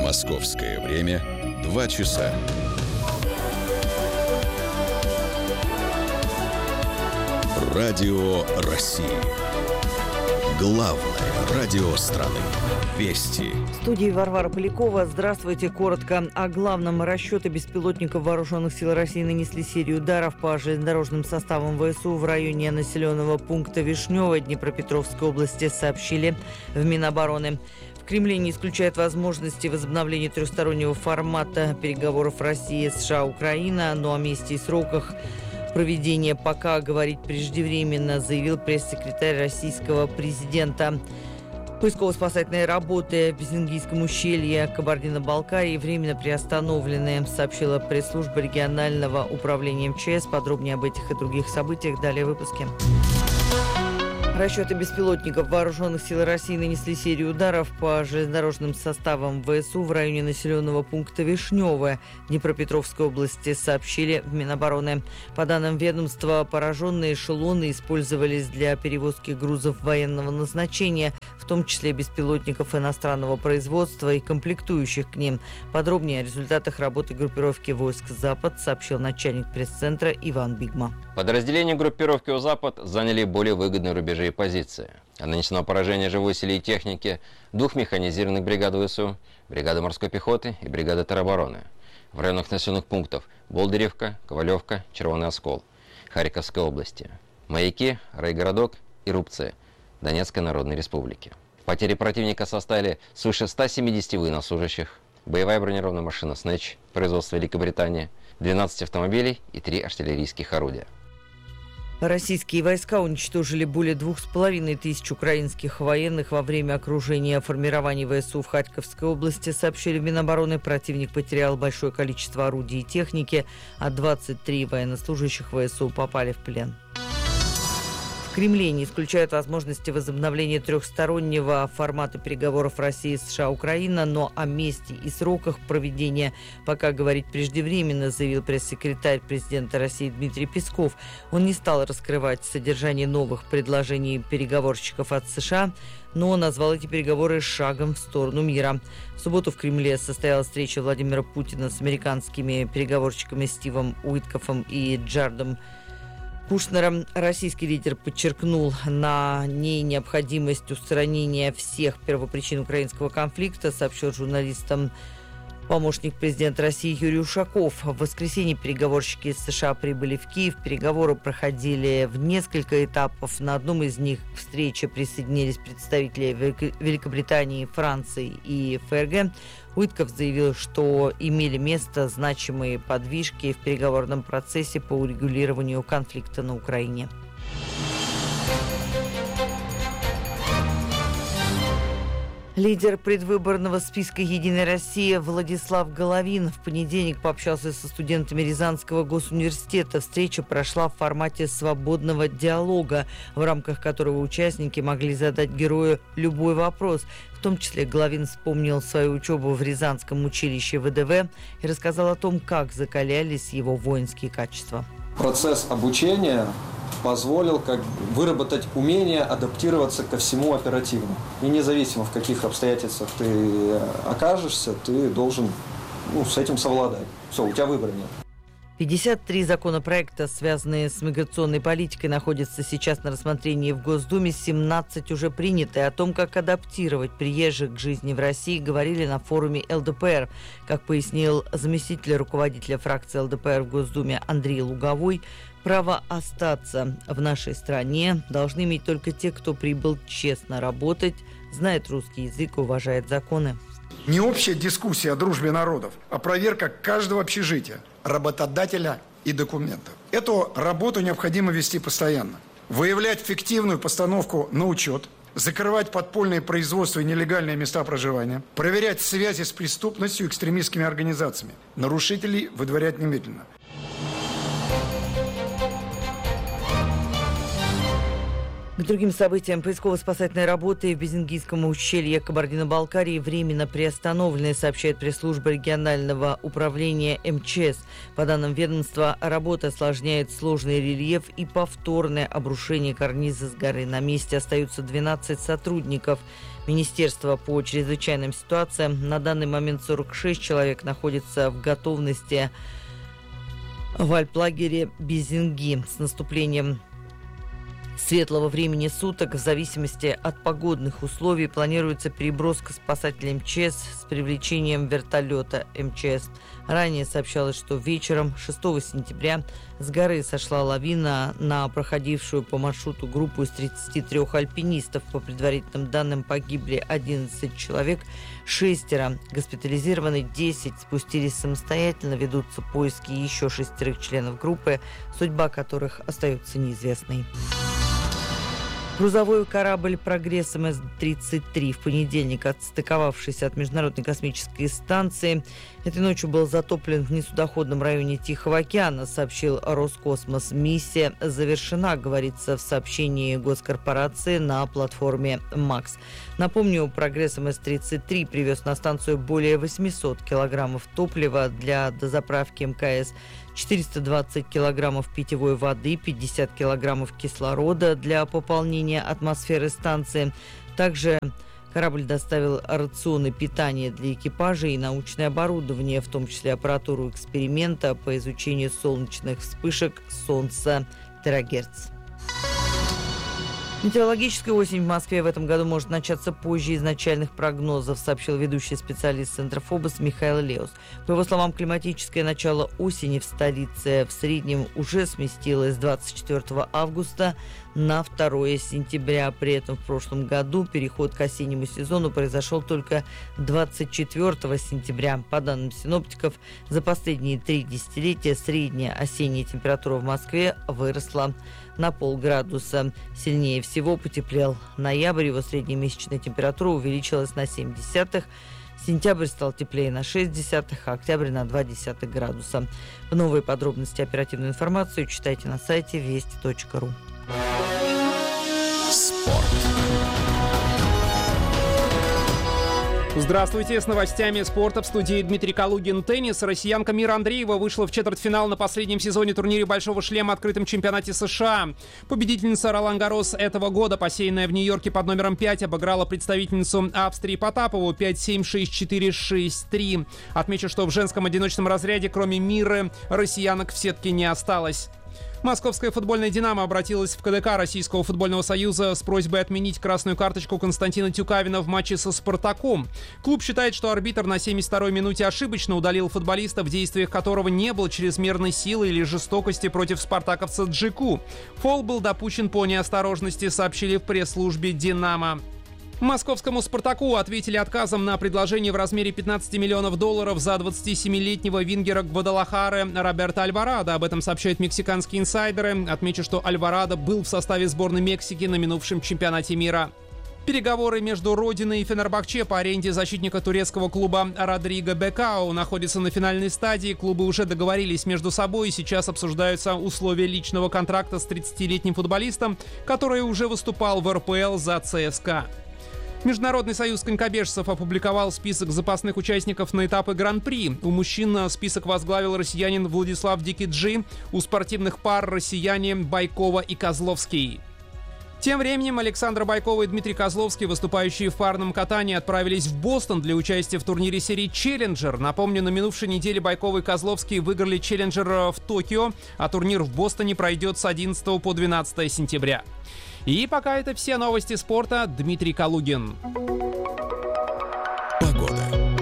Московское время 2 часа. Радио России. Главное радио страны. Вести. В студии Варвара Полякова. Здравствуйте. Коротко о главном. Расчеты беспилотников Вооруженных сил России нанесли серию ударов по железнодорожным составам ВСУ в районе населенного пункта Вишневое Днепропетровской области, сообщили в Минобороны. В Кремле не исключают возможности возобновления трехстороннего формата переговоров России, США, Украина, но о месте и сроках проведения пока говорить преждевременно, заявил пресс-секретарь российского президента. Поисково-спасательные работы в Безингийском ущелье Кабардино-Балкарии временно приостановлены, сообщила пресс-служба регионального управления МЧС. Подробнее об этих и других событиях далее в выпуске. Расчеты беспилотников Вооруженных сил России нанесли серию ударов по железнодорожным составам ВСУ в районе населенного пункта Вишневое Днепропетровской области, сообщили в Минобороны. По данным ведомства, пораженные эшелоны использовались для перевозки грузов военного назначения, в том числе беспилотников иностранного производства и комплектующих к ним. Подробнее о результатах работы группировки войск «Запад» сообщил начальник пресс-центра Иван Бигма. Подразделения группировки у «Запад» заняли более выгодные рубежи и позиции. Нанесено поражение живой силе и техники 2 механизированных бригад ВСУ, бригады морской пехоты и бригады теробороны в районах населенных пунктов Болдыревка, Ковалевка, Червоный Оскол Харьковской области, Маяки, Райгородок и Рубцы Донецкой Народной Республики. Потери противника составили свыше 170 военнослужащих, боевая бронированная машина «Снэч» производства Великобритании, 12 автомобилей и 3 артиллерийских орудия. Российские войска уничтожили более 2500 украинских военных во время окружения формирований ВСУ в Харьковской области, сообщили в Минобороны. Противник потерял большое количество орудий и техники, а 23 военнослужащих ВСУ попали в плен. В Кремле не исключают возможности возобновления трехстороннего формата переговоров России, США, Украина, но о месте и сроках проведения пока говорить преждевременно, заявил пресс-секретарь президента России Дмитрий Песков. Он не стал раскрывать содержание новых предложений переговорщиков от США, но назвал эти переговоры шагом в сторону мира. В субботу в Кремле состоялась встреча Владимира Путина с американскими переговорщиками Стивом Уиткофом и Джаредом Кушнером. Российский лидер подчеркнул на ней необходимость устранения всех первопричин украинского конфликта, сообщил журналистам помощник президента России Юрий Ушаков. В воскресенье переговорщики из США прибыли в Киев. Переговоры проходили в несколько этапов. На одном из них к встрече присоединились представители Великобритании, Франции и ФРГ. Уитков заявил, что имели место значимые подвижки в переговорном процессе по урегулированию конфликта на Украине. Лидер предвыборного списка «Единая Россия» Владислав Головин в понедельник пообщался со студентами Рязанского госуниверситета. Встреча прошла в формате свободного диалога, в рамках которого участники могли задать герою любой вопрос. В том числе Головин вспомнил свою учебу в Рязанском училище ВДВ и рассказал о том, как закалялись его воинские качества. Процесс обучения позволил выработать умение адаптироваться ко всему оперативно. И независимо, в каких обстоятельствах ты окажешься, ты должен с этим совладать. Все, у тебя выбора нет. 53 законопроекта, связанные с миграционной политикой, находятся сейчас на рассмотрении в Госдуме. 17 уже приняты. О том, как адаптировать приезжих к жизни в России, говорили на форуме ЛДПР. Как пояснил заместитель руководителя фракции ЛДПР в Госдуме Андрей Луговой, право остаться в нашей стране должны иметь только те, кто прибыл честно работать, знает русский язык и уважает законы. Не общая дискуссия о дружбе народов, а проверка каждого общежития, работодателя и документов. Эту работу необходимо вести постоянно. Выявлять фиктивную постановку на учет, закрывать подпольные производства и нелегальные места проживания, проверять связи с преступностью и экстремистскими организациями, нарушителей выдворять немедленно. К другим событиям. Поисково-спасательные работы в Безингийском ущелье Кабардино-Балкарии временно приостановлены, сообщает пресс-служба регионального управления МЧС. По данным ведомства, работа осложняет сложный рельеф и повторное обрушение карниза с горы. На месте остаются 12 сотрудников. Министерства по чрезвычайным ситуациям. На данный момент 46 человек находятся в готовности в альплагере Безинги. С наступлением светлого времени суток в зависимости от погодных условий планируется переброска спасателей МЧС с привлечением вертолета МЧС. Ранее сообщалось, что вечером 6 сентября с горы сошла лавина на проходившую по маршруту группу из 33 альпинистов. По предварительным данным погибли 11 человек, 6 госпитализированы, 10 спустились самостоятельно, ведутся поиски еще 6 членов группы, судьба которых остается неизвестной. Грузовой корабль «Прогресс МС-33» в понедельник, отстыковавшись от Международной космической станции, этой ночью был затоплен в несудоходном районе Тихого океана, сообщил Роскосмос. Миссия завершена, говорится в сообщении госкорпорации на платформе МАКС. Напомню, «Прогресс МС-33» привез на станцию более 800 килограммов топлива для дозаправки МКС, 420 килограммов питьевой воды, 50 килограммов кислорода для пополнения атмосферы станции. Также корабль доставил рационы питания для экипажа и научное оборудование, в том числе аппаратуру эксперимента по изучению солнечных вспышек Солнца терагерц. Метеорологическая осень в Москве в этом году может начаться позже изначальных прогнозов, сообщил ведущий специалист Центра ФОБОС Михаил Леус. По его словам, климатическое начало осени в столице в среднем уже сместилось с 24 августа на 2 сентября. При этом в прошлом году переход к осеннему сезону произошел только 24 сентября. По данным синоптиков, за последние 3 десятилетия средняя осенняя температура в Москве выросла на полградуса. Сильнее всего потеплел ноябрь, его средняя месячная температура увеличилась на 0,7. Сентябрь стал теплее на 0,6, а октябрь на 0,2 градуса. Новые подробности, оперативную информацию читайте на сайте вести.ру. Спорт. Здравствуйте, с новостями спорта в студии Дмитрий Калугин. Теннис. Россиянка Мира Андреева вышла в четвертьфинал на последнем сезоне турнире «Большого шлема» открытом чемпионате США. Победительница Ролан Гаррос этого года, посеянная в Нью-Йорке под номером 5, обыграла представительницу Австрии Потапову 5-7, 6-4, 6-3. Отмечу, что в женском одиночном разряде, кроме Миры, россиянок в сетке не осталось. Московская футбольная «Динамо» обратилась в КДК Российского футбольного союза с просьбой отменить красную карточку Константина Тюкавина в матче со «Спартаком». Клуб считает, что арбитр на 72-й минуте ошибочно удалил футболиста, в действиях которого не было чрезмерной силы или жестокости против спартаковца Джику. Фол был допущен по неосторожности, сообщили в пресс-службе «Динамо». Московскому «Спартаку» ответили отказом на предложение в размере $15 миллионов за 27-летнего вингера Гвадалахары Роберто Альварадо. Об этом сообщают мексиканские инсайдеры. Отмечу, что Альварадо был в составе сборной Мексики на минувшем чемпионате мира. Переговоры между Родиной и Фенербахче по аренде защитника турецкого клуба Родриго Бекао находятся на финальной стадии. Клубы уже договорились между собой и сейчас обсуждаются условия личного контракта с 30-летним футболистом, который уже выступал в РПЛ за ЦСКА. Международный союз конькобежцев опубликовал список запасных участников на этапы Гран-при. У мужчин список возглавил россиянин Владислав Дикиджи, у спортивных пар россияне Байкова и Козловский. Тем временем Александра Байкова и Дмитрий Козловский, выступающие в парном катании, отправились в Бостон для участия в турнире серии «Челленджер». Напомню, на минувшей неделе Байкова и Козловский выиграли «Челленджер» в Токио, а турнир в Бостоне пройдет с 11 по 12 сентября. И пока это все новости спорта. Дмитрий Калугин. Погода.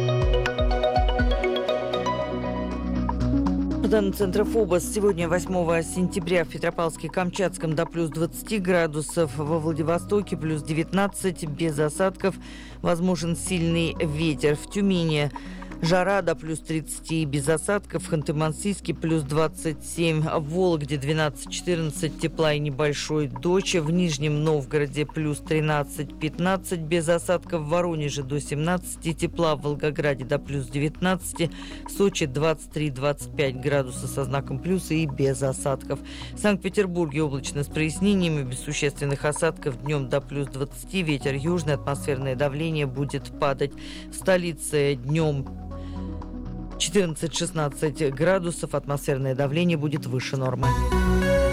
По данным Центра ФОБОС, сегодня, 8 сентября, в Петропавловске-Камчатском до плюс 20 градусов, во Владивостоке плюс 19, без осадков, возможен сильный ветер. В Тюмени жара до плюс 30 без осадков, в Ханты-Мансийске плюс 27, в Вологде 12-14, тепла и небольшой дождь, в Нижнем Новгороде плюс 13-15 без осадков, в Воронеже до 17 тепла, в Волгограде до плюс 19, в Сочи 23-25 градусов со знаком плюса и без осадков. В Санкт-Петербурге облачно с прояснениями, без существенных осадков, днем до плюс 20, ветер южный, атмосферное давление будет падать. В столице днем 14-16 градусов, атмосферное давление будет выше нормы.